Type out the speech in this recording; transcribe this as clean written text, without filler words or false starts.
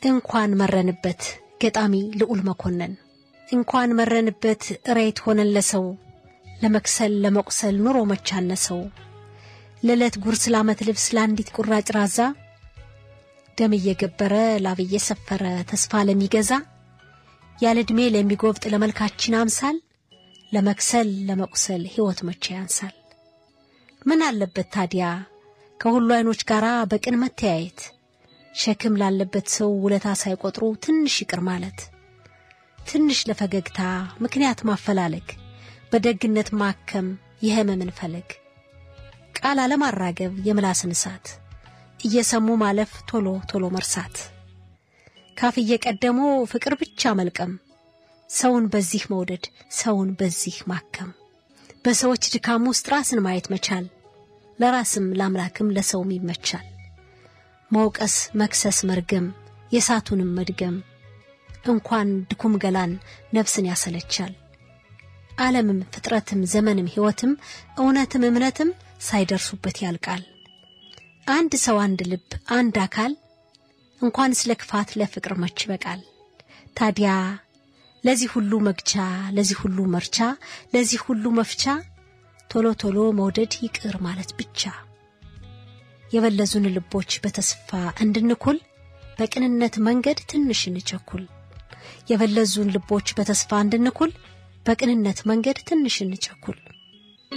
እንኳን መረንበት ገጣሚ ልዑል መኮንን እንኳን መረንበት ራይት ሆነን ለሰው ለመክሰል ለመቁሰል ኑሮ መቻነሰው ለለት ጉርስ ላመት ልብስ ላንዲት ቁራጭ ራዛ ደም እየገበረ ላብ እየሰፈረ ተስፋ ለሚገዛ ያለ ዕድሜ ለሚጎብጥ ለመልካችን አምሳል ለመክሰል ለመቁሰል ሕይወት መቼ ያንሳል ምን አለበት ታዲያ ከሁሉ አይኖች ጋራ በቅን መተያየት ሸክም ላለበት ሰው ውለታ ሳይቆጥሩ ትንሽ ይቅር ማለት ትንሽ ለፈገግታ ምክንያት ማፈላለግ በደግነት ማከም የህመምን ፈለግ ቃል አለማራገብ የምላስን እሳት እየሰሙ ማለፍ ቶሎ ቶሎ መርሳት ካፍ እየቀደሙ ፍቅር ብቻ መልቀም ሰውን በዚህ መውደድ ሰውን በዚህ ማከም በሰዎች ድካም ውስጥ ራስን ማየት መቻል ለራስም ለአምላክም ለሰውም ይመቻል መውቀስ መክሰስ መርገም የሳቱንም መድገም እንኳን ድኩም ገላን ነፍስን ያሰለቻል ዓለምም ፍጥረትም ዘመንም ሕይወትም እውነትም እምነትም ሳይደርሱበት ያልቃል አንድ ሰው አንድ ልብ አንድ አካል እንኳን ስለክፋት ለፍቅር መች በቃል ታዲያ ለዚህ ሁሉ መግቻ ለዚህ ሁሉ መርቻ ለዚህ ሁሉ መፍቻ ቶሎ ቶሎ መውደድ ይቅር ማለት ብቻ የበለዙን ልቦች በተስፋ እንድንኩል በቅንነት መንገድ ትንሽ እንቸኩል የበለዙን ልቦች በተስፋ እንድንኩል በቅንነት መንገድ ትንሽ እንቸኩል